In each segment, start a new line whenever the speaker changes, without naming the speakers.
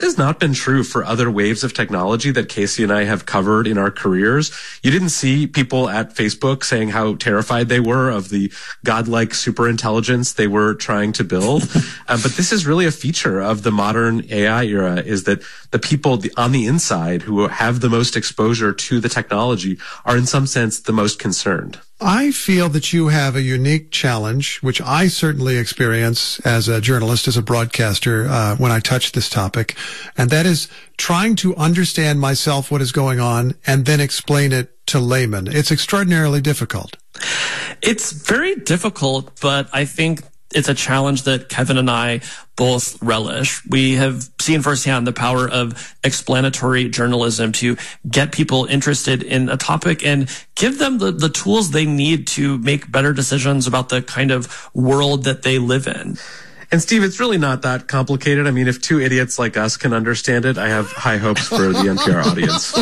has not been true for other waves of technology that Casey and I have covered in our careers. You didn't see people at Facebook saying how terrified they were of the godlike superintelligence they were trying to build. But this is really a feature of the modern AI era, is that the people on the inside who have the most exposure to the technology are in some sense the most concerned.
I feel that you have a unique challenge, which I certainly experience as a journalist, as a broadcaster, when I touch this topic, and that is trying to understand myself what is going on and then explain it to laymen. It's extraordinarily difficult.
It's very difficult, but I think it's a challenge that Kevin and I both relish. We have seen firsthand the power of explanatory journalism to get people interested in a topic and give them the tools they need to make better decisions about the kind of world that they live in.
And Steve, it's really not that complicated. I mean, if two idiots like us can understand it, I have high hopes for the NPR audience.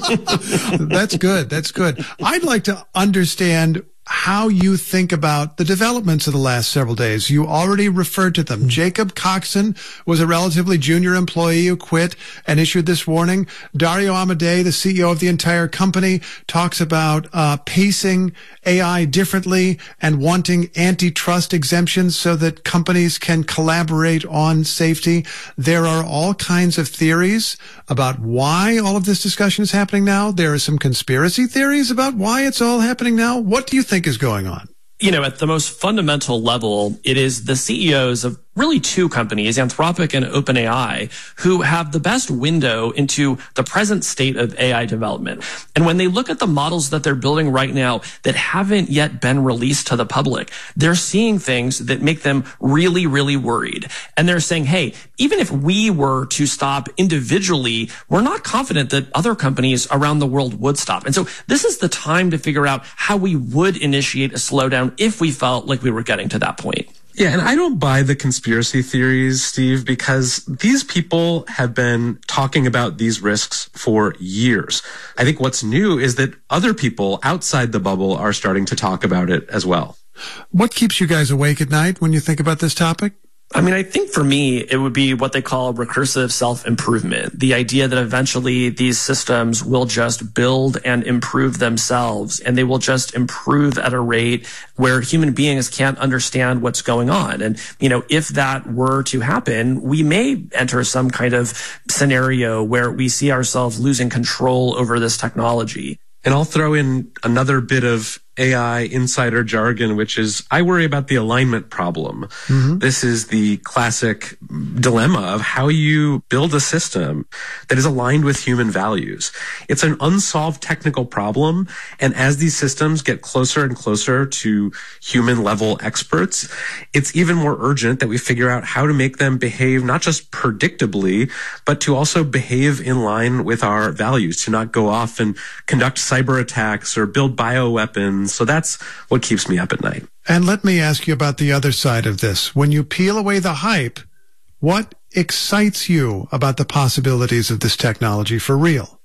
That's good. That's good. I'd like to understand how you think about the developments of the last several days. You already referred to them. Jacob Coxon was a relatively junior employee who quit and issued this warning. Dario Amodei, the CEO of the entire company, talks about pacing AI differently and wanting antitrust exemptions so that companies can collaborate on safety. There are all kinds of theories about why all of this discussion is happening now. There are some conspiracy theories about why it's all happening now. What do you think is going on?
You know, at the most fundamental level, it is the CEOs of really two companies, Anthropic and OpenAI, who have the best window into the present state of AI development. And when they look at the models that they're building right now that haven't yet been released to the public, they're seeing things that make them really, really worried. And they're saying, hey, even if we were to stop individually, we're not confident that other companies around the world would stop. And so this is the time to figure out how we would initiate a slowdown if we felt like we were getting to that point.
Yeah, and I don't buy the conspiracy theories, Steve, because these people have been talking about these risks for years. I think what's new is that other people outside the bubble are starting to talk about it as well.
What keeps you guys awake at night when you think about this topic?
I mean, I think for me, it would be what they call recursive self-improvement. The idea that eventually these systems will just build and improve themselves, and they will just improve at a rate where human beings can't understand what's going on. And, you know, if that were to happen, we may enter some kind of scenario where we see ourselves losing control over this technology.
And I'll throw in another bit of AI insider jargon, which is I worry about the alignment problem. Mm-hmm. This is the classic dilemma of how you build a system that is aligned with human values. It's an unsolved technical problem. And as these systems get closer and closer to human level experts, it's even more urgent that we figure out how to make them behave not just predictably, but to also behave in line with our values, to not go off and conduct cyber attacks or build bioweapons. So that's what keeps me up at night.
And let me ask you about the other side of this. When you peel away the hype, what excites you about the possibilities of this technology for real?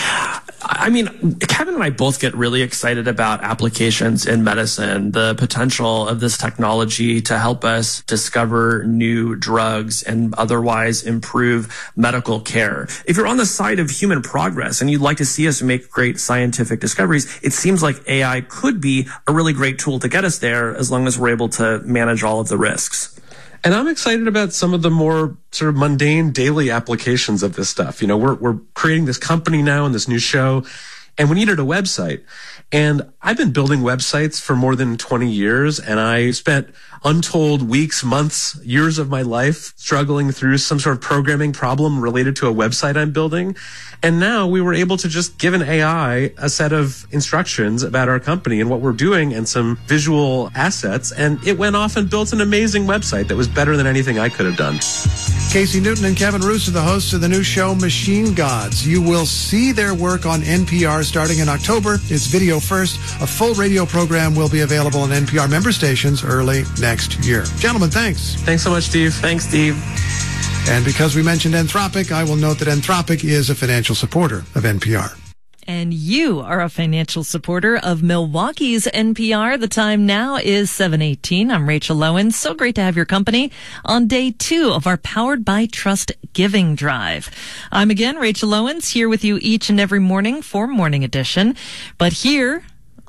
I mean, Kevin and I both get really excited about applications in medicine, the potential of this technology to help us discover new drugs and otherwise improve medical care. If you're on the side of human progress and you'd like to see us make great scientific discoveries, it seems like AI could be a really great tool to get us there as long as we're able to manage all of the risks.
And I'm excited about some of the more sort of mundane daily applications of this stuff. You know, we're creating this company now and this new show, and we needed a website. And I've been building websites for more than 20 years, and I spent untold weeks, months, years of my life struggling through some sort of programming problem related to a website I'm building. And now we were able to just give an AI a set of instructions about our company and what we're doing and some visual assets. And it went off and built an amazing website that was better than anything I could have done.
Casey Newton and Kevin Roos are the hosts of the new show Machine Gods. You will see their work on NPR starting in October. It's video first. A full radio program will be available on NPR member stations early next year. Gentlemen, thanks.
Thanks so much, Steve.
Thanks, Steve.
And because we mentioned Anthropic, I will note that Anthropic is a financial supporter of NPR.
And you are a financial supporter of Milwaukee's NPR. The time now is 7:18. I'm Rachel Lowen. So great to have your company on day 2 of our Powered by Trust Giving Drive. I'm again Rachel Lowens, here with you each and every morning for Morning Edition. But here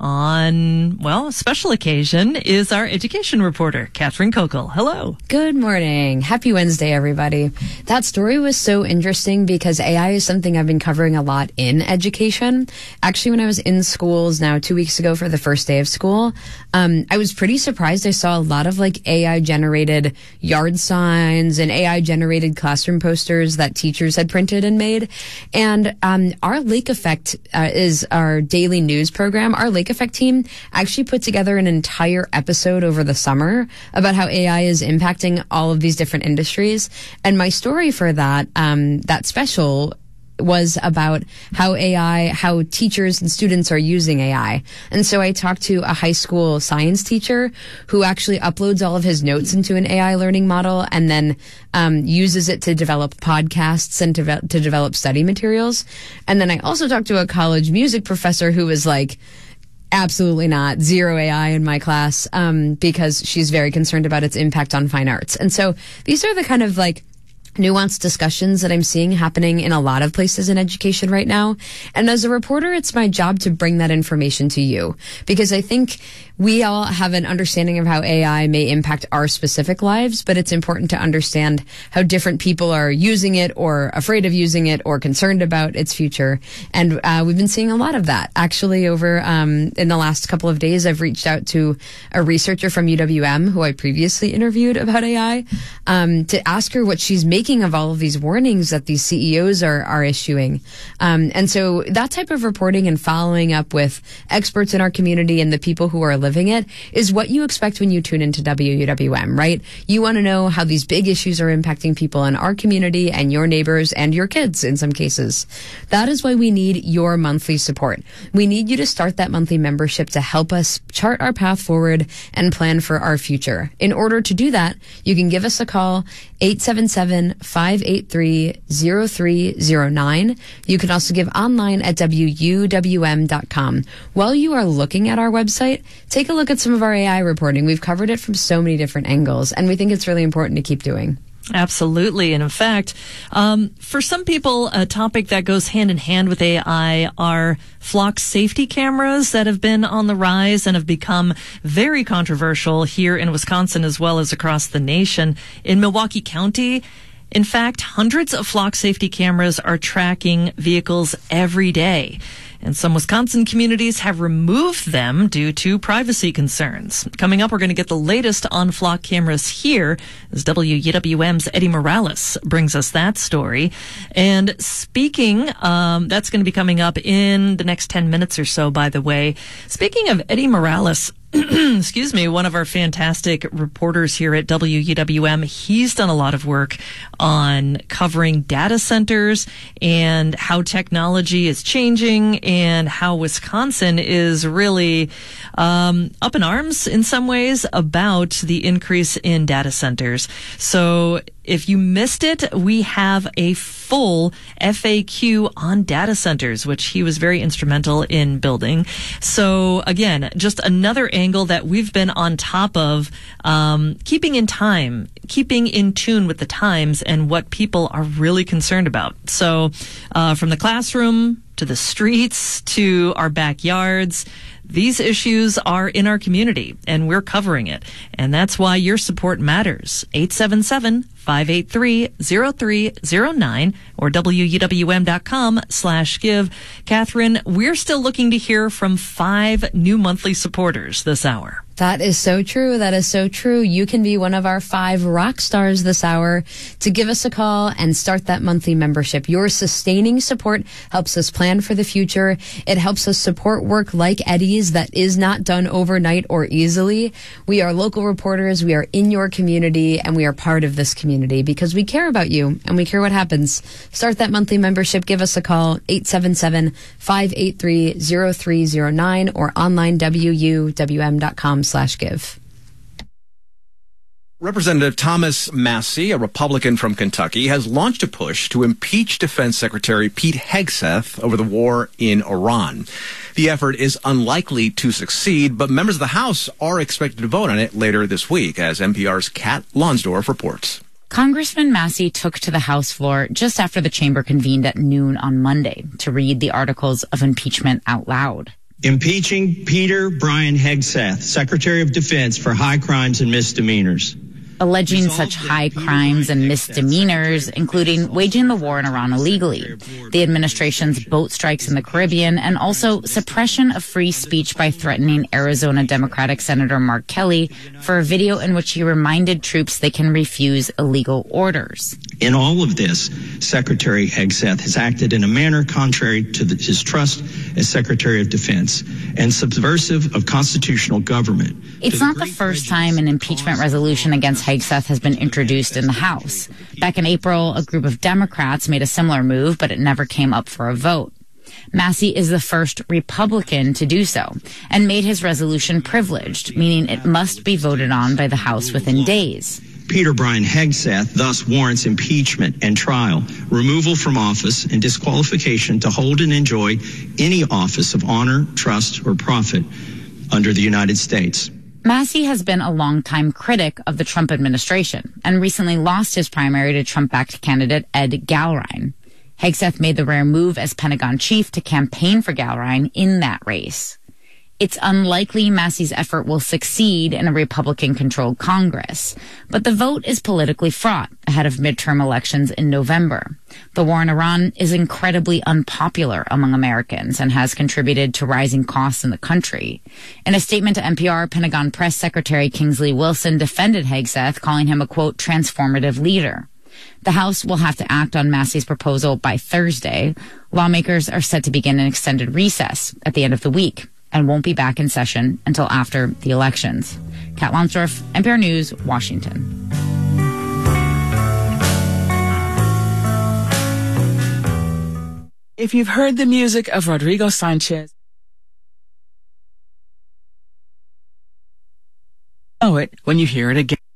on, well, a special occasion is our education reporter, Catherine Kokel. Hello.
Good morning. Happy Wednesday, everybody. That story was so interesting because AI is something I've been covering a lot in education. Actually, when I was in schools now 2 weeks ago for the first day of school, I was pretty surprised. I saw a lot of AI generated yard signs and AI generated classroom posters that teachers had printed and made. And our Lake Effect is our daily news program. Our Lake Effect team actually put together an entire episode over the summer about how AI is impacting all of these different industries. And my story for that special was about how teachers and students are using AI. And so I talked to a high school science teacher who actually uploads all of his notes into an AI learning model and then uses it to develop podcasts and to develop study materials. And then I also talked to a college music professor who was like, absolutely not. Zero AI in my class, because she's very concerned about its impact on fine arts. And so these are the kind of nuanced discussions that I'm seeing happening in a lot of places in education right now. And as a reporter, it's my job to bring that information to you because I think we all have an understanding of how AI may impact our specific lives, but it's important to understand how different people are using it or afraid of using it or concerned about its future. And we've been seeing a lot of that. Actually, over in the last couple of days, I've reached out to a researcher from UWM who I previously interviewed about AI to ask her what she's making of all of these warnings that these CEOs are issuing. And so that type of reporting and following up with experts in our community and the people who are living it is what you expect when you tune into WUWM, right? You want to know how these big issues are impacting people in our community and your neighbors and your kids in some cases. That is why we need your monthly support. We need you to start that monthly membership to help us chart our path forward and plan for our future. In order to do that, you can give us a call, 877-583-0309. You can also give online at WUWM.com. While you are looking at our website, take a look at some of our AI reporting. We've covered it from so many different angles, and we think it's really important to keep doing.
Absolutely. And in fact, for some people, a topic that goes hand in hand with AI are flock safety cameras that have been on the rise and have become very controversial here in Wisconsin as well as across the nation. In Milwaukee County, in fact, hundreds of flock safety cameras are tracking vehicles every day. And some Wisconsin communities have removed them due to privacy concerns. Coming up, we're going to get the latest on flock cameras here as WUWM's Eddie Morales brings us that story. And speaking, that's going to be coming up in the next 10 minutes or so, by the way. Speaking of Eddie Morales, excuse me, one of our fantastic reporters here at WUWM, he's done a lot of work on covering data centers and how technology is changing and how Wisconsin is really up in arms in some ways about the increase in data centers. So if you missed it, we have a full FAQ on data centers, which he was very instrumental in building. So again, just another angle that we've been on top of, keeping in tune with the times and what people are really concerned about. So from the classroom to the streets to our backyards, these issues are in our community, and we're covering it. And that's why your support matters. 877-583-0309 or WUWM.com/give. Catherine, we're still looking to hear from 5 new monthly supporters this hour.
That is so true. That is so true. You can be one of our 5 rock stars this hour to give us a call and start that monthly membership. Your sustaining support helps us plan for the future. It helps us support work like Eddie's that is not done overnight or easily. We are local reporters. We are in your community, and we are part of this community because we care about you and we care what happens. Start that monthly membership. Give us a call, 877-583-0309 or online WUWM.com/give.
Representative Thomas Massie, a Republican from Kentucky, has launched a push to impeach Defense Secretary Pete Hegseth over the war in Iran. The effort is unlikely to succeed, but members of the House are expected to vote on it later this week, as NPR's Kat Lonsdorf reports.
Congressman Massie took to the House floor just after the chamber convened at noon on Monday to read the articles of impeachment out loud.
Impeaching Peter Brian Hegseth, Secretary of Defense, for high crimes and misdemeanors.
Alleging such high crimes and misdemeanors, including waging the war in Iran illegally, the administration's boat strikes in the Caribbean, and also suppression of free speech by threatening Arizona Democratic Senator Mark Kelly for a video in which he reminded troops they can refuse illegal orders.
In all of this, Secretary Hegseth has acted in a manner contrary to his trust as Secretary of Defense and subversive of constitutional government.
It's not the first time an impeachment resolution against Hegseth has been introduced in the House. Back in April, a group of Democrats made a similar move, but it never came up for a vote. Massie is the first Republican to do so and made his resolution privileged, meaning it must be voted on by the House within days.
Peter Brian Hegseth thus warrants impeachment and trial, removal from office, and disqualification to hold and enjoy any office of honor, trust, or profit under the United States.
Massie has been a longtime critic of the Trump administration and recently lost his primary to Trump-backed candidate Ed Galrein. Hegseth made the rare move as Pentagon chief to campaign for Galrein in that race. It's unlikely Massie's effort will succeed in a Republican-controlled Congress, but the vote is politically fraught ahead of midterm elections in November. The war in Iran is incredibly unpopular among Americans and has contributed to rising costs in the country. In a statement to NPR, Pentagon Press Secretary Kingsley Wilson defended Hegseth, calling him a, quote, transformative leader. The House will have to act on Massie's proposal by Thursday. Lawmakers are set to begin an extended recess at the end of the week and won't be back in session until after the elections. Kat Lonsdorf, NPR News, Washington.
If you've heard the music of Rodrigo Sanchez, know it when you hear it again.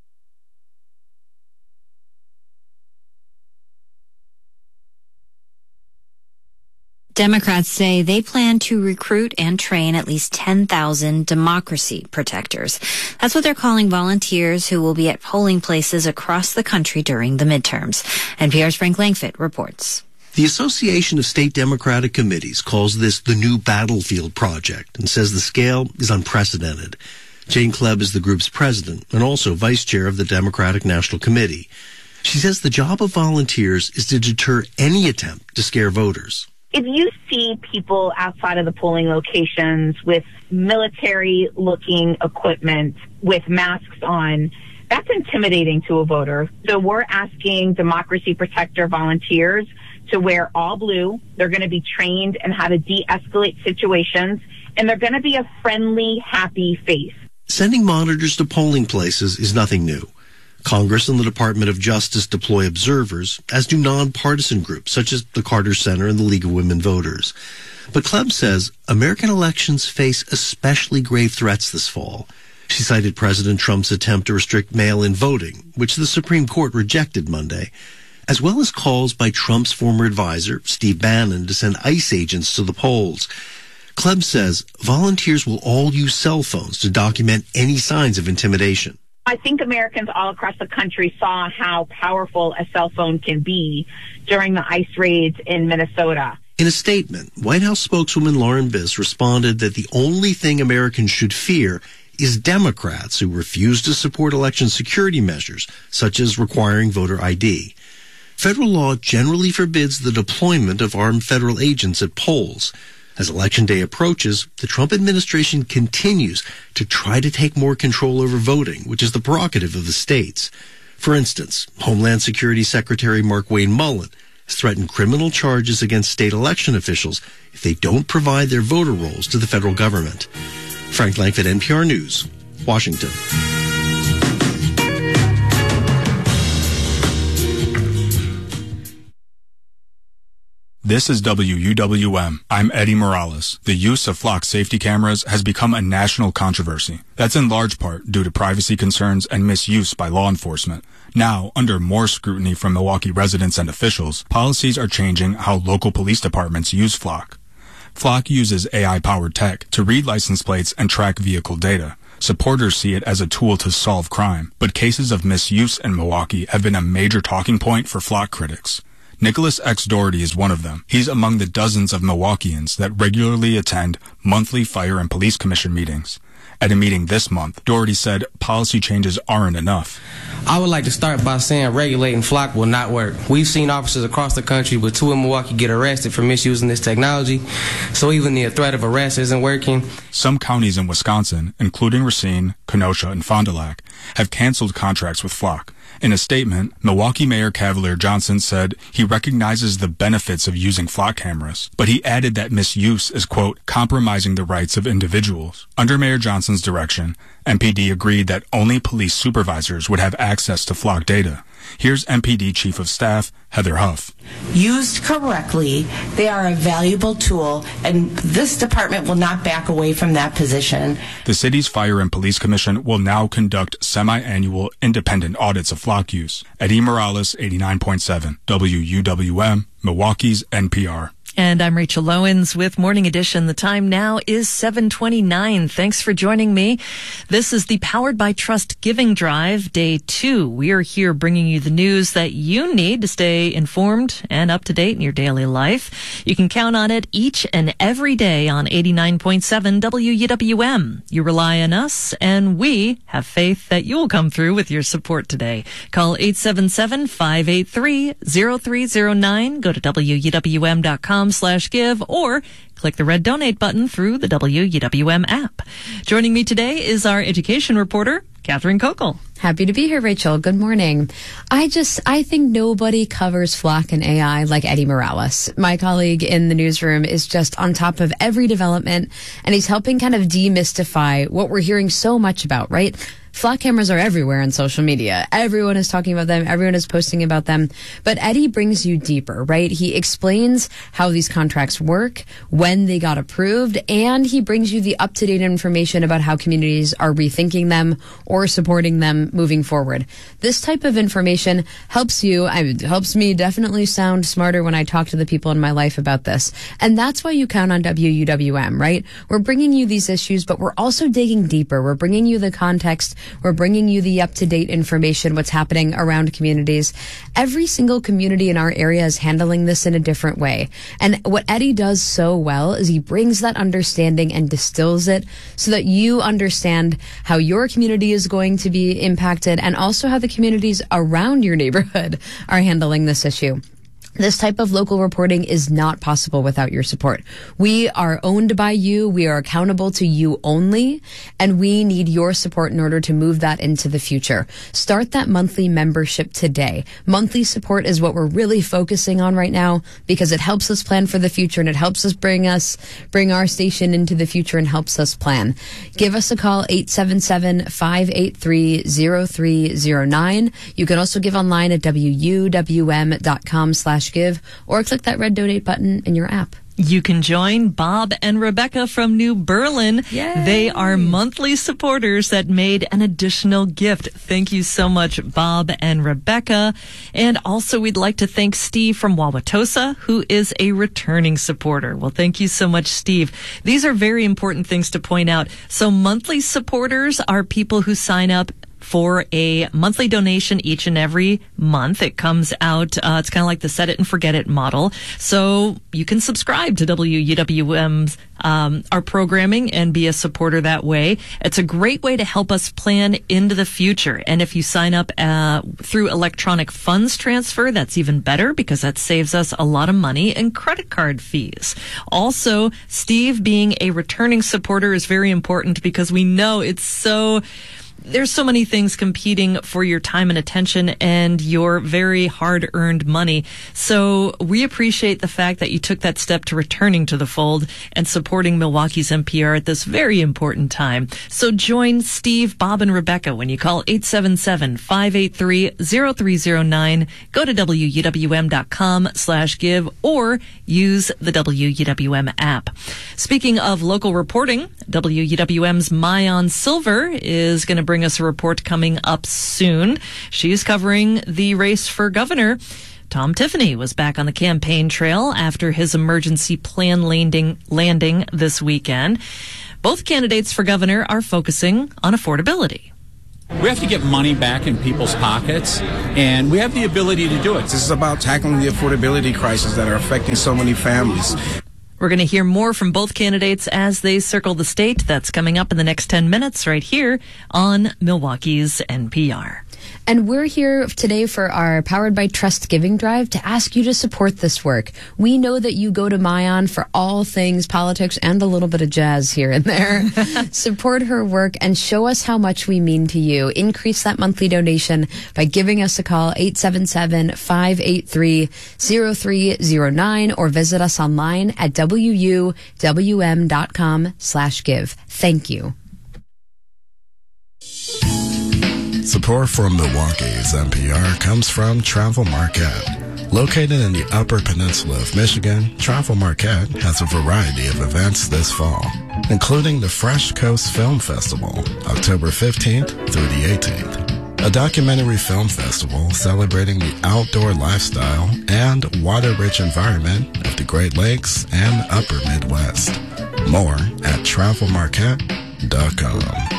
Democrats say they plan to recruit and train at least 10,000 democracy protectors. That's what they're calling volunteers who will be at polling places across the country during the midterms. NPR's Frank Langfitt reports.
The Association of State Democratic Committees calls this the new battlefield project and says the scale is unprecedented. Jane Klebb is the group's president and also vice chair of the Democratic National Committee. She says the job of volunteers is to deter any attempt to scare voters.
If you see people outside of the polling locations with military-looking equipment, with masks on, that's intimidating to a voter. So we're asking Democracy Protector volunteers to wear all blue. They're going to be trained in how to de-escalate situations, and they're going to be a friendly, happy face.
Sending monitors to polling places is nothing new. Congress and the Department of Justice deploy observers, as do nonpartisan groups such as the Carter Center and the League of Women Voters. But Klebb says American elections face especially grave threats this fall. She cited President Trump's attempt to restrict mail-in voting, which the Supreme Court rejected Monday, as well as calls by Trump's former advisor, Steve Bannon, to send ICE agents to the polls. Klebb says volunteers will all use cell phones to document any signs of intimidation.
I think Americans all across the country saw how powerful a cell phone can be during the ICE raids in Minnesota.
In a statement, White House spokeswoman Lauren Biss responded that the only thing Americans should fear is Democrats who refuse to support election security measures, such as requiring voter ID. Federal law generally forbids the deployment of armed federal agents at polls. As Election Day approaches, the Trump administration continues to try to take more control over voting, which is the prerogative of the states. For instance, Homeland Security Secretary Markwayne Mullin has threatened criminal charges against state election officials if they don't provide their voter rolls to the federal government. Frank Langfitt, NPR News, Washington.
This is WUWM. I'm Eddie Morales. The use of flock safety cameras has become a national controversy. That's in large part due to privacy concerns and misuse by law enforcement. Now, under more scrutiny from Milwaukee residents and officials, policies are changing how local police departments use flock. Flock uses AI-powered tech to read license plates and track vehicle data. Supporters see it as a tool to solve crime, but cases of misuse in Milwaukee have been a major talking point for Flock critics. Nicholas X. Doherty is one of them. He's among the dozens of Milwaukeeans that regularly attend monthly Fire and Police Commission meetings. At a meeting this month, Doherty said policy changes aren't enough.
I would like to start by saying regulating flock will not work. We've seen officers across the country, but 2 in Milwaukee get arrested for misusing this technology, so even the threat of arrest isn't working.
Some counties in Wisconsin, including Racine, Kenosha, and Fond du Lac, have canceled contracts with Flock. In a statement, Milwaukee Mayor Cavalier Johnson said he recognizes the benefits of using flock cameras, but he added that misuse is, quote, compromising the rights of individuals. Under Mayor Johnson's direction, MPD agreed that only police supervisors would have access to flock data. Here's MPD Chief of Staff Heather Huff.
Used correctly, they are a valuable tool, and this department will not back away from that position.
The city's Fire and Police Commission will now conduct semi-annual independent audits of flock use. Eddie Morales, 89.7, WUWM, Milwaukee's NPR.
And I'm Rachel Lowens with Morning Edition. The time now is 7:29. Thanks for joining me. This is the Powered by Trust Giving Drive, Day 2. We are here bringing you the news that you need to stay informed and up to date in your daily life. You can count on it each and every day on 89.7 WUWM. You rely on us, and we have faith that you will come through with your support today. Call 877-583-0309. Go to WUWM.com/give or click the red donate button through the WUWM app. Joining me today is our education reporter, Catherine Kokel.
Happy to be here, Rachel. Good morning. I think nobody covers Flock and AI like Eddie Morales. My colleague in the newsroom is just on top of every development, and he's helping kind of demystify what we're hearing so much about, right? Flock cameras are everywhere on social media. Everyone is talking about them. Everyone is posting about them. But Eddie brings you deeper, right? He explains how these contracts work, when they got approved, and he brings you the up-to-date information about how communities are rethinking them or supporting them moving forward. This type of information helps you, helps me definitely sound smarter when I talk to the people in my life about this. And that's why you count on WUWM, right? We're bringing you these issues, but we're also digging deeper. We're bringing you the context. We're bringing you the up-to-date information, what's happening around communities. Every single community in our area is handling this in a different way. And what Eddie does so well is he brings that understanding and distills it so that you understand how your community is going to be impacted and also how the communities around your neighborhood are handling this issue. This type of local reporting is not possible without your support. We are owned by you. We are accountable to you only, and we need your support in order to move that into the future. Start that monthly membership today. Monthly support is what we're really focusing on right now because it helps us plan for the future and it helps us bring our station into the future and helps us plan. Give us a call, 877-583-0309. You can also give online at WUWM.com/give or click that red donate button in your app.
You can join Bob and Rebecca from New Berlin.
Yay.
They are monthly supporters that made an additional gift. Thank you so much, Bob and Rebecca. And also we'd like to thank Steve from Wauwatosa, who is a returning supporter. Well, thank you so much, Steve. These are very important things to point out. So monthly supporters are people who sign up for a monthly donation each and every month. It comes out, it's kind of like the set it and forget it model. So you can subscribe to WUWM's, our programming and be a supporter that way. It's a great way to help us plan into the future. And if you sign up through electronic funds transfer, that's even better because that saves us a lot of money and credit card fees. Also, Steve being a returning supporter is very important because we know it's so There's so many things competing for your time and attention and your very hard-earned money. So we appreciate the fact that you took that step to returning to the fold and supporting Milwaukee's NPR at this very important time. So join Steve, Bob, and Rebecca when you call 877-583-0309. Go to WUWM.com/give or use the WUWM app. Speaking of local reporting, WUWM's Mayan Silver is going to bring us a report coming up soon. She's covering the race for governor. Tom Tiffany was back on the campaign trail after his emergency plan landing this weekend. Both candidates for governor are focusing on affordability.
We have to get money back in people's pockets, and we have the ability to do it.
This is about tackling the affordability crisis that are affecting so many families.
We're going to hear more from both candidates as they circle the state. That's coming up in the next 10 minutes right here on Milwaukee's NPR.
And we're here today for our Powered by Trust Giving Drive to ask you to support this work. We know that you go to Mayan for all things politics and a little bit of jazz here and there. Support her work and show us how much we mean to you. Increase that monthly donation by giving us a call, 877-583-0309, or visit us online at WUWM.com/give. Thank you.
Support from Milwaukee's NPR comes from Travel Marquette. Located in the Upper Peninsula of Michigan, Travel Marquette has a variety of events this fall, including the Fresh Coast Film Festival, October 15th through the 18th. A documentary film festival celebrating the outdoor lifestyle and water-rich environment of the Great Lakes and Upper Midwest. More at travelmarquette.com.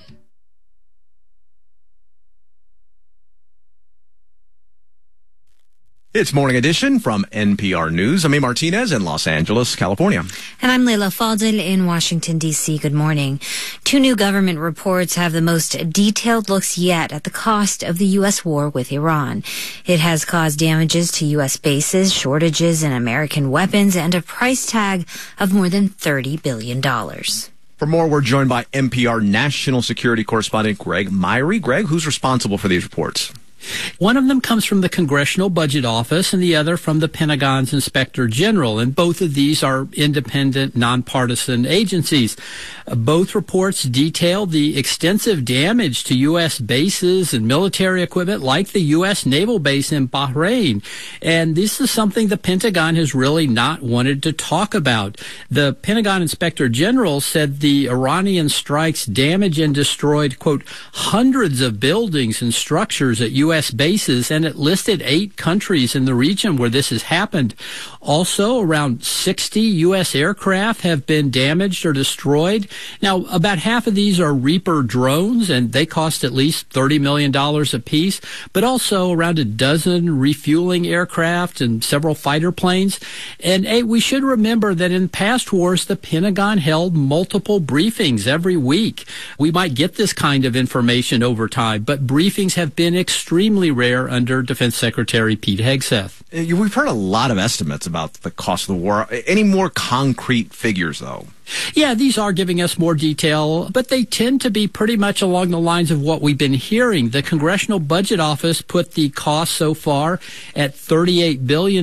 It's Morning Edition from NPR News. I'm A. Martinez in Los Angeles, California.
And I'm Leila Fadel in Washington, D.C. Good morning. 2 new government reports have the most detailed looks yet at the cost of the U.S. war with Iran. It has caused damages to U.S. bases, shortages in American weapons, and a price tag of more than $30 billion.
For more, we're joined by NPR national security correspondent Greg Myrie. Greg, who's responsible for these reports?
One of them comes from the Congressional Budget Office and the other from the Pentagon's Inspector General. And both of these are independent, nonpartisan agencies. Both reports detail the extensive damage to U.S. bases and military equipment like the U.S. naval base in Bahrain. And this is something the Pentagon has really not wanted to talk about. The Pentagon Inspector General said the Iranian strikes damaged and destroyed, quote, hundreds of buildings and structures at U.S. bases, and it listed 8 countries in the region where this has happened. Also, around 60 U.S. aircraft have been damaged or destroyed. Now, about half of these are Reaper drones, and they cost at least $30 million apiece, but also around a dozen refueling aircraft and several fighter planes. And we should remember that in past wars, the Pentagon held multiple briefings every week. We might get this kind of information over time, but briefings have been extremely rare under Defense Secretary Pete Hegseth.
We've heard a lot of estimates about the cost of the war. Any more concrete figures, though?
Yeah, these are giving us more detail, but they tend to be pretty much along the lines of what we've been hearing. The Congressional Budget Office put the cost so far at $38 billion.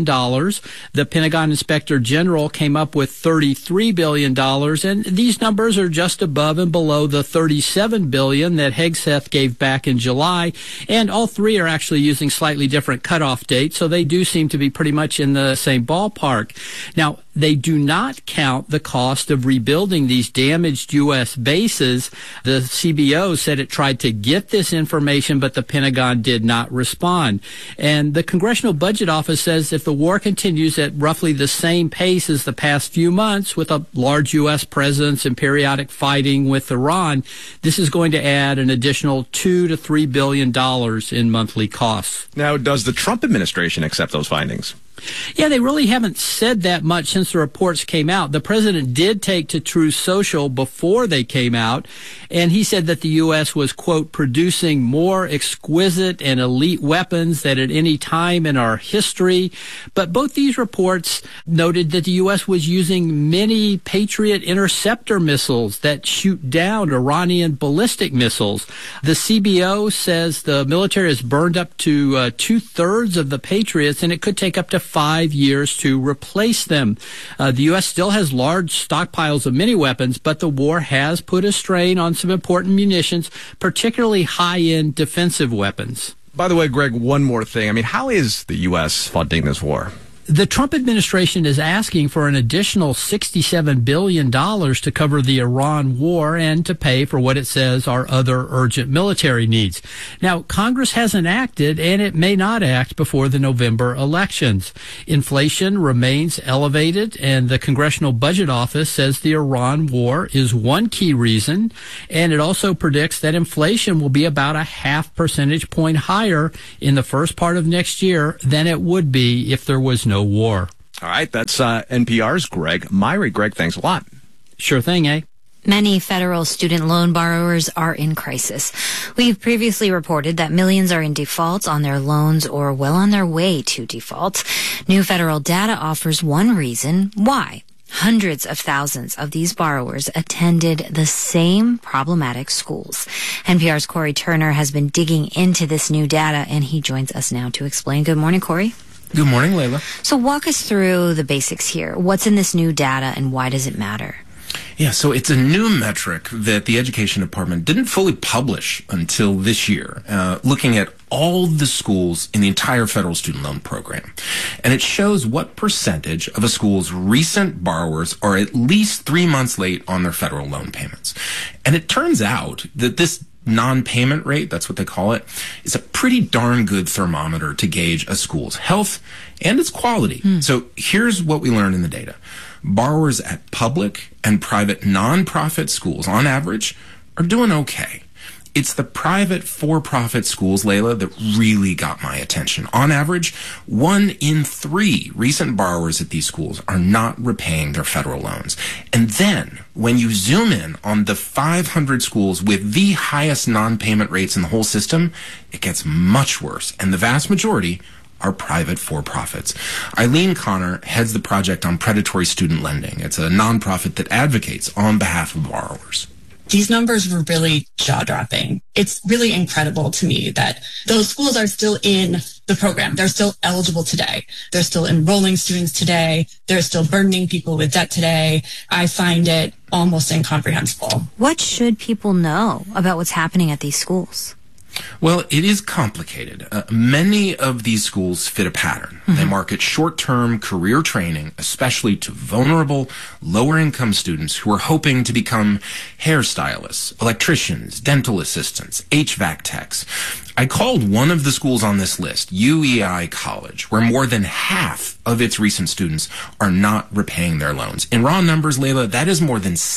The Pentagon Inspector General came up with $33 billion, and these numbers are just above and below the $37 billion that Hegseth gave back in July, and all three are actually using slightly different cutoff dates, so they do seem to be pretty much in the same ballpark. Now, they do not count the cost of rebuilding these damaged U.S. bases. The CBO said it tried to get this information, but the Pentagon did not respond. And the Congressional Budget Office says if the war continues at roughly the same pace as the past few months, with a large U.S. presence and periodic fighting with Iran, this is going to add an additional $2 to $3 billion in monthly costs.
Now, does the Trump administration accept those findings?
Yeah, they really haven't said that much since the reports came out. The president did take to Truth Social before they came out, and he said that the U.S. was, quote, producing more exquisite and elite weapons than at any time in our history. But both these reports noted that the U.S. was using many Patriot interceptor missiles that shoot down Iranian ballistic missiles. The CBO says the military has burned up to 2/3 of the Patriots, and it could take up to 5 years to replace them. The U.S. still has large stockpiles of many weapons, but the war has put a strain on some important munitions, particularly high-end defensive weapons.
By the way, Greg, one more thing. I mean, how is the U.S. funding this war?
The Trump administration is asking for an additional $67 billion to cover the Iran war and to pay for what it says are other urgent military needs. Now, Congress hasn't acted, and it may not act before the November elections. Inflation remains elevated, and the Congressional Budget Office says the Iran war is one key reason, and it also predicts that inflation will be about a 0.5 percentage point higher in the first part of next year than it would be if there was no war.
All right, that's NPR's Greg Myrie. Greg, thanks a lot.
Sure thing, eh?
Many federal student loan borrowers are in crisis. We've previously reported that millions are in default on their loans or well on their way to default. New federal data offers one reason why. Hundreds of thousands of these borrowers attended the same problematic schools. NPR's Corey Turner has been digging into this new data, and he joins us now to explain. Good morning, Corey.
Good morning, Layla.
So walk us through the basics here. What's in this new data, and why does it matter?
Yeah, so it's a new metric that the Education Department didn't fully publish until this year, looking at all the schools in the entire federal student loan program. And it shows what percentage of a school's recent borrowers are at least 3 months late on their federal loan payments. And it turns out that this non-payment rate, that's what they call it, is a pretty darn good thermometer to gauge a school's health and its quality. So here's what we learned in the data. Borrowers at public and private nonprofit schools, on average, are doing okay. It's the private for-profit schools, Layla, that really got my attention. On average, 1 in 3 recent borrowers at these schools are not repaying their federal loans. And then, when you zoom in on the 500 schools with the highest non-payment rates in the whole system, it gets much worse. And the vast majority are private for-profits. Eileen Connor heads the Project on Predatory Student Lending. It's a nonprofit that advocates on behalf of borrowers.
These numbers were really jaw-dropping. It's really incredible to me that those schools are still in the program. They're still eligible today. They're still enrolling students today. They're still burdening people with debt today. I find it almost incomprehensible.
What should people know about what's happening at these schools?
Well, it is complicated. Many of these schools fit a pattern. They market short-term career training, especially to vulnerable, lower-income students who are hoping to become hairstylists, electricians, dental assistants, HVAC techs. I called one of the schools on this list, UEI College, where more than half of its recent students are not repaying their loans. In raw numbers, Layla, that is more than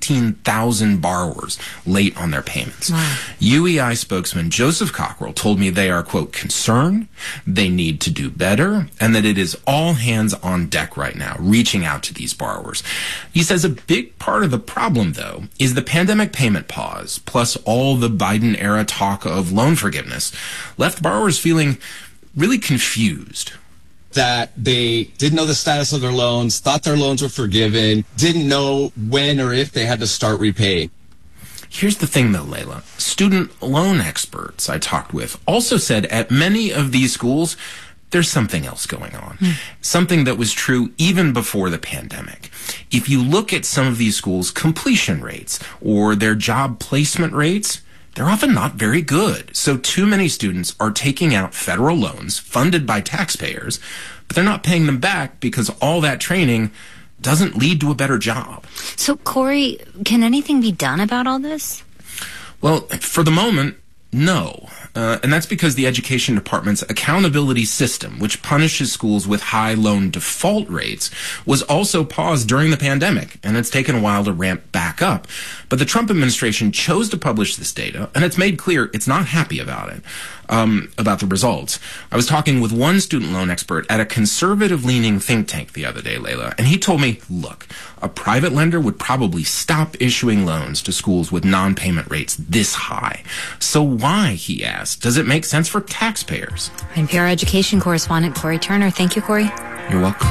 17,000 borrowers late on their payments. Wow. UEI spokesman Joseph Cockrell told me they are, quote, concerned, they need to do better, and that it is all hands on deck right now, reaching out to these borrowers. He says a big part of the problem, though, is the pandemic payment pause, plus all the Biden-era talk of loan forgiveness, left borrowers feeling really confused.
That they didn't know the status of their loans, thought their loans were forgiven, didn't know when or if they had to start repaying.
Here's the thing, though, Layla. Student loan experts I talked with also said at many of these schools, there's something else going on. Something that was true even before the pandemic. If you look at some of these schools' completion rates or their job placement rates, they're often not very good. So too many students are taking out federal loans funded by taxpayers, but they're not paying them back because all that training doesn't lead to a better job.
So, Corey, can anything be done about all this?
Well, for the moment, no. And that's because the Education Department's accountability system, which punishes schools with high loan default rates, was also paused during the pandemic, and it's taken a while to ramp back up. But the Trump administration chose to publish this data, and it's made clear it's not happy about it. about the results. I was talking with one student loan expert at a conservative-leaning think tank the other day, Layla, and he told me, look, a private lender would probably stop issuing loans to schools with non-payment rates this high. So why, he asked, does it make sense for taxpayers?
NPR education correspondent Corey Turner. Thank you, Corey.
You're welcome.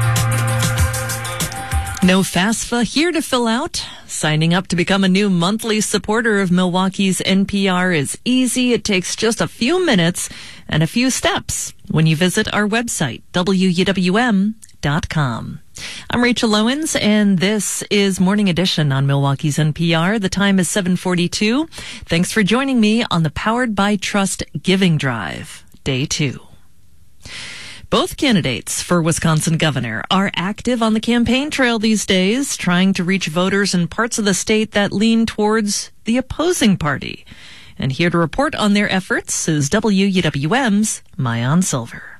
No FAFSA here to fill out. Signing up to become a new monthly supporter of Milwaukee's NPR is easy. It takes just a few minutes and a few steps when you visit our website, WUWM.com. I'm Rachel Owens, and this is Morning Edition on Milwaukee's NPR. The time is 7:42. Thanks for joining me on the Powered by Trust Giving Drive, Day 2. Both candidates for Wisconsin governor are active on the campaign trail these days, trying to reach voters in parts of the state that lean towards the opposing party. And here to report on their efforts is WUWM's Maayan Silver.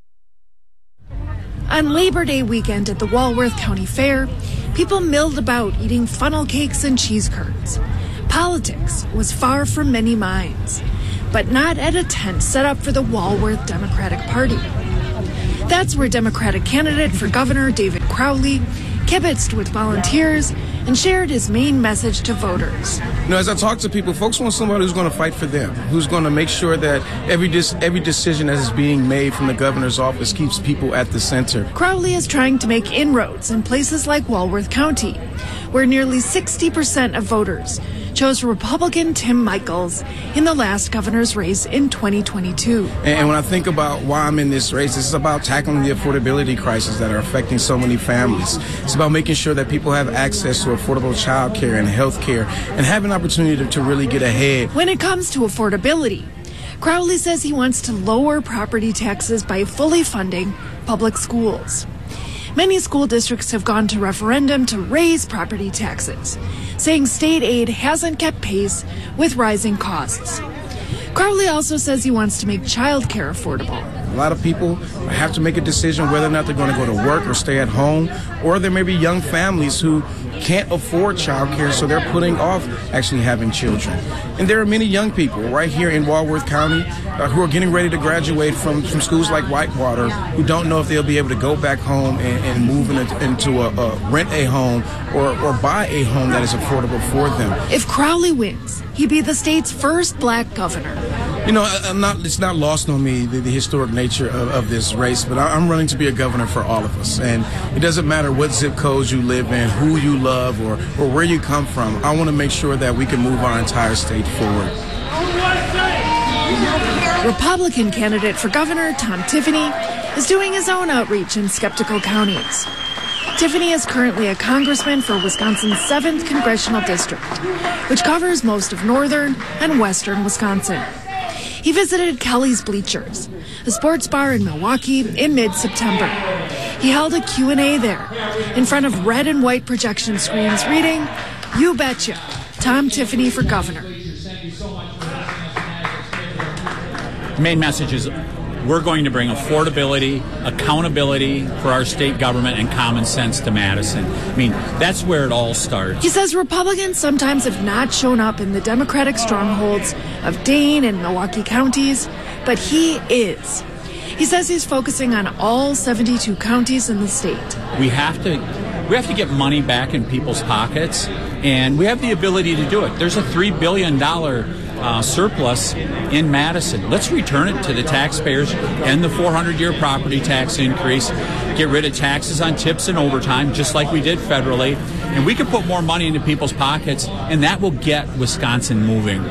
On Labor Day weekend at the Walworth County Fair, people milled about eating funnel cakes and cheese curds. Politics was far from many minds, but not at a tent set up for the Walworth Democratic Party. That's where Democratic candidate for governor David Crowley kibitzed with volunteers and shared his main message to voters.
You know, as I talk to people, folks want somebody who's going to fight for them, who's going to make sure that every decision that is being made from the governor's office keeps people at the center.
Crowley is trying to make inroads in places like Walworth County, where nearly 60% of voters chose Republican Tim Michels in the last governor's race in 2022.
And when I think about why I'm in this race, it's about tackling the affordability crisis that are affecting so many families. It's about making sure that people have access to affordable child care and health care and have an opportunity to really get ahead.
When it comes to affordability, Crowley says he wants to lower property taxes by fully funding public schools. Many school districts have gone to referendum to raise property taxes, saying state aid hasn't kept pace with rising costs. Crowley also says he wants to make child care affordable.
A lot of people have to make a decision whether or not they're going to go to work or stay at home, or there may be young families who can't afford child care, so they're putting off actually having children. And there are many young people right here in Walworth County who are getting ready to graduate from schools like Whitewater who don't know if they'll be able to go back home and move into a rent a home or buy a home that is affordable for them.
If Crowley wins, he'd be the state's first black governor.
You know, it's not lost on me the historic nature of this race, but I'm running to be a governor for all of us. And it doesn't matter what zip codes you live in, who you love, or where you come from. I want to make sure that we can move our entire state forward.
Republican candidate for governor Tom Tiffany is doing his own outreach in skeptical counties. Tiffany is currently a congressman for Wisconsin's 7th Congressional District, which covers most of northern and western Wisconsin. He visited Kelly's Bleachers, a sports bar in Milwaukee, in mid-September. He held a Q&A there in front of red and white projection screens reading, "You Betcha, Tom Tiffany for Governor."
Main message is we're going to bring affordability, accountability for our state government, and common sense to Madison. I mean, that's where it all starts.
He says Republicans sometimes have not shown up in the Democratic strongholds of Dane and Milwaukee counties, but he is. He says he's focusing on all 72 counties in the state.
We have to get money back in people's pockets, and we have the ability to do it. There's a $3 billion surplus in Madison. Let's return it to the taxpayers and the 400-year property tax increase. Get rid of taxes on tips and overtime, just like we did federally. And we can put more money into people's pockets, and that will get Wisconsin moving.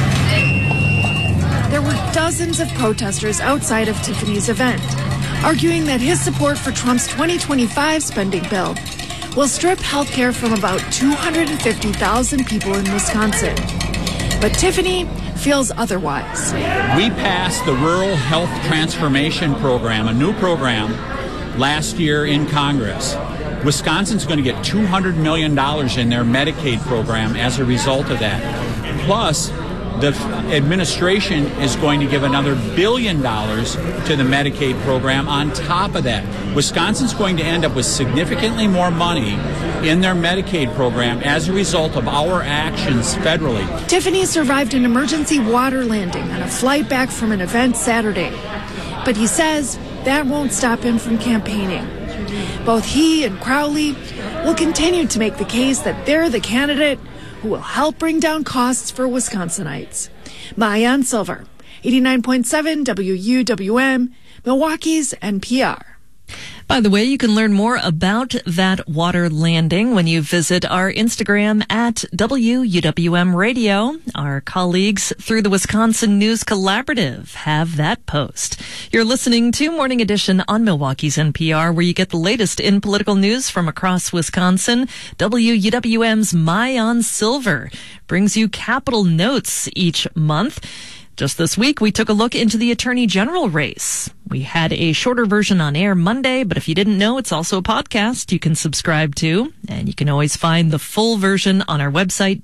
There were dozens of protesters outside of Tiffany's event, arguing that his support for Trump's 2025 spending bill will strip health care from about 250,000 people in Wisconsin. But Tiffany feels otherwise.
We passed the Rural Health Transformation Program, a new program, last year in Congress. Wisconsin's going to get $200 million in their Medicaid program as a result of that. Plus, The administration is going to give another $1 billion to the Medicaid program on top of that. Wisconsin's going to end up with significantly more money in their Medicaid program as a result of our actions federally.
Tiffany survived an emergency water landing on a flight back from an event Saturday. But he says that won't stop him from campaigning. Both he and Crowley will continue to make the case that they're the candidate who will help bring down costs for Wisconsinites. Maayan Silver, 89.7 WUWM, Milwaukee's NPR.
By the way, you can learn more about that water landing when you visit our Instagram at WUWM Radio. Our colleagues through the Wisconsin News Collaborative have that post. You're listening to Morning Edition on Milwaukee's NPR, where you get the latest in political news from across Wisconsin. WUWM's Maayan Silver brings you Capitol Notes each month. Just this week, we took a look into the Attorney General race. We had a shorter version on air Monday, but if you didn't know, it's also a podcast you can subscribe to. And you can always find the full version on our website,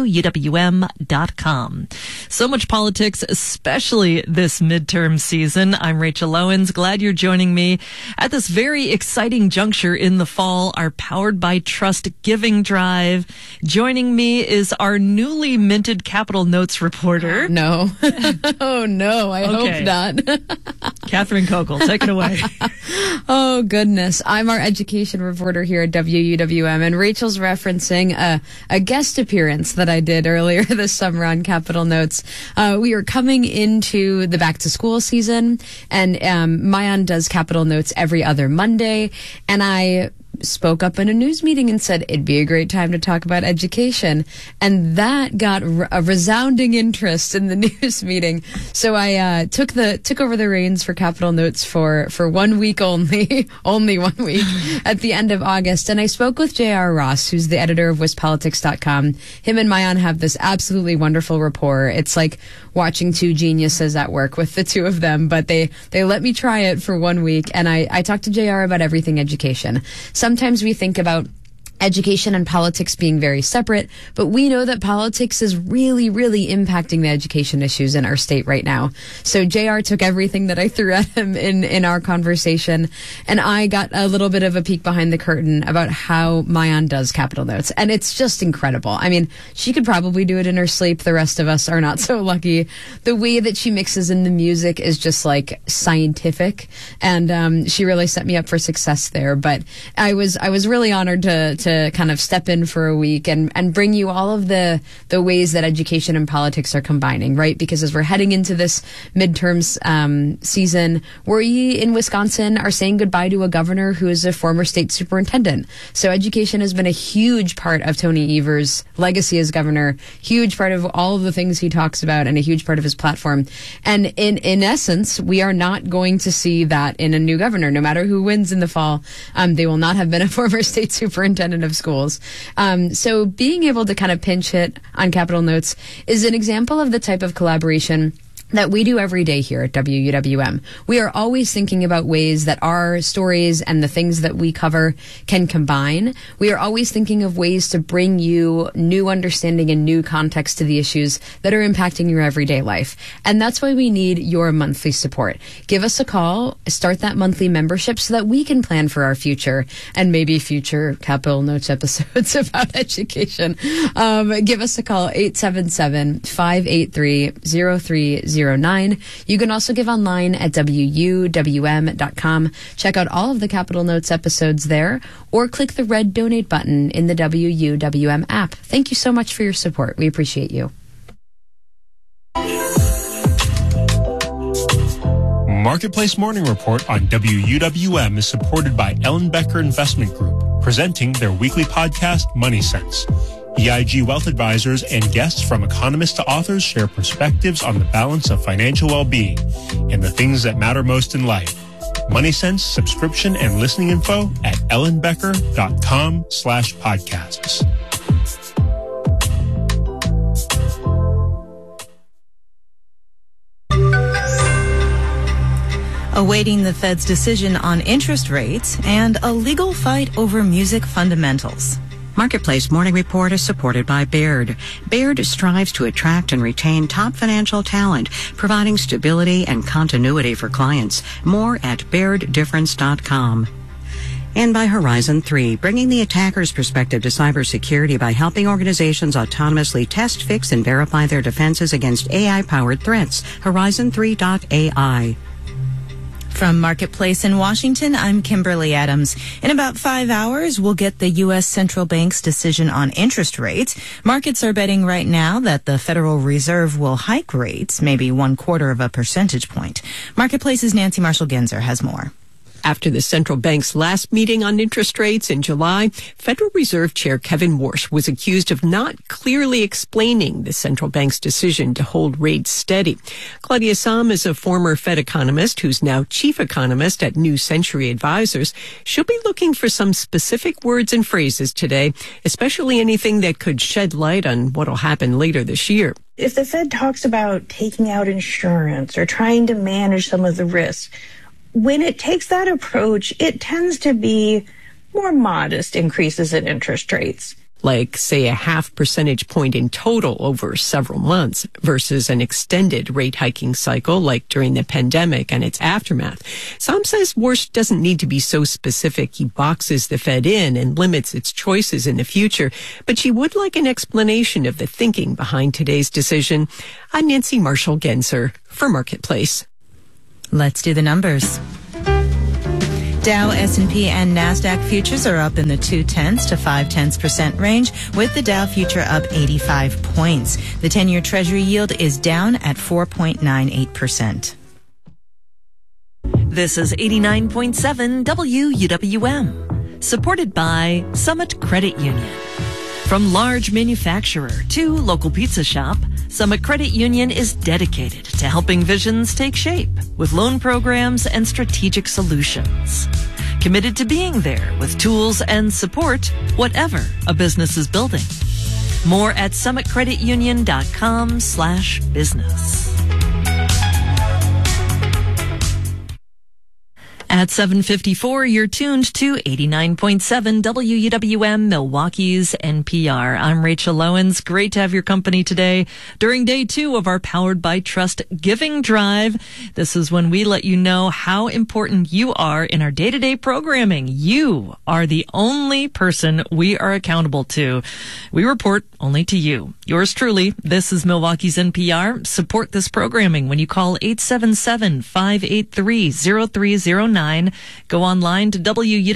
WUWM.com. So much politics, especially this midterm season. I'm Rachel Owens. Glad you're joining me at this very exciting juncture in the fall, our Powered by Trust Giving Drive. Joining me is our newly minted Capitol Notes reporter.
No. Oh, no. I hope not.
Catherine Kokel, take it away.
Oh, goodness. I'm our education reporter here at WUWM, and Rachel's referencing a guest appearance that I did earlier this summer on Capitol Notes. We are coming into the back-to-school season, and Maayan does Capitol Notes every other Monday, and I spoke up in a news meeting and said it'd be a great time to talk about education, and that got a resounding interest in the news meeting. So I took over the reins for Capitol Notes for 1 week only, only 1 week at the end of August. And I spoke with J.R. Ross, who's the editor of WisPolitics.com. Him and Maayan have this absolutely wonderful rapport. It's like watching two geniuses at work with the two of them, but they let me try it for 1 week, and I talked to JR about everything education. Sometimes we think about education and politics being very separate, but we know that politics is really, really impacting the education issues in our state right now. So JR took everything that I threw at him in our conversation, and I got a little bit of a peek behind the curtain about how Maayan does Capitol Notes, and it's just incredible. I mean, she could probably do it in her sleep. The rest of us are not so lucky. The way that she mixes in the music is just like scientific, and she really set me up for success there. But I was really honored to kind of step in for a week and bring you all of the ways that education and politics are combining, right? Because as we're heading into this midterms season, we in Wisconsin are saying goodbye to a governor who is a former state superintendent. So education has been a huge part of Tony Evers' legacy as governor, huge part of all of the things he talks about, and a huge part of his platform. And in essence, we are not going to see that in a new governor. No matter who wins in the fall, they will not have been a former state superintendent of schools. So being able to kind of pinch hit on Capitol Notes is an example of the type of collaboration that we do every day here at WUWM. We are always thinking about ways that our stories and the things that we cover can combine. We are always thinking of ways to bring you new understanding and new context to the issues that are impacting your everyday life. And that's why we need your monthly support. Give us a call, start that monthly membership so that we can plan for our future and maybe future Capitol Notes episodes about education. Give us a call, 877-583-0309. You can also give online at WUWM.com. Check out all of the Capitol Notes episodes there, or click the red donate button in the WUWM app. Thank you so much for your support. We appreciate you.
Marketplace Morning Report on WUWM is supported by Ellenbecker Investment Group, presenting their weekly podcast, Money Sense. EIG Wealth Advisors and guests from economists to authors share perspectives on the balance of financial well-being and the things that matter most in life. Money Sense subscription and listening info at ellenbecker.com/podcasts.
Awaiting the Fed's decision on interest rates and a legal fight over music fundamentals. Marketplace Morning Report is supported by Baird. Baird strives to attract and retain top financial talent, providing stability and continuity for clients. More at BairdDifference.com. And by Horizon 3, bringing the attacker's perspective to cybersecurity by helping organizations autonomously test, fix, and verify their defenses against AI-powered threats. Horizon3.ai.
From Marketplace in Washington, I'm Kimberly Adams. In about 5 hours, we'll get the U.S. Central Bank's decision on interest rates. Markets are betting right now that the Federal Reserve will hike rates, maybe 1/4 percentage point. Marketplace's Nancy Marshall-Genzer has more.
After the central bank's last meeting on interest rates in July, Federal Reserve Chair Kevin Warsh was accused of not clearly explaining the central bank's decision to hold rates steady. Claudia Sahm is a former Fed economist who's now chief economist at New Century Advisors. She'll be looking for some specific words and phrases today, especially anything that could shed light on what'll happen later this year.
If the Fed talks about taking out insurance or trying to manage some of the risks, when it takes that approach, it tends to be more modest increases in interest rates.
Like, say, 0.5 percentage point in total over several months versus an extended rate hiking cycle like during the pandemic and its aftermath. Sahm says Warsh doesn't need to be so specific he boxes the Fed in and limits its choices in the future, but she would like an explanation of the thinking behind today's decision. I'm Nancy Marshall-Genzer for Marketplace.
Let's do the numbers. Dow, S&P, and NASDAQ futures are up in the 0.2 to 0.5% range, with the Dow future up 85 points. The 10-year Treasury yield is down at 4.98%.
This is 89.7 WUWM, supported by Summit Credit Union. From large manufacturer to local pizza shop, Summit Credit Union is dedicated to helping visions take shape with loan programs and strategic solutions. Committed to being there with tools and support, whatever a business is building. More at summitcreditunion.com/business. At 7:54, you're tuned to 89.7 WUWM, Milwaukee's NPR. I'm Rachel Owens. Great to have your company today during day 2 of our Powered by Trust Giving Drive. This is when we let you know how important you are in our day-to-day programming. You are the only person we are accountable to. We report only to you. Yours truly, this is Milwaukee's NPR. Support this programming when you call 877-583-0309. Go online to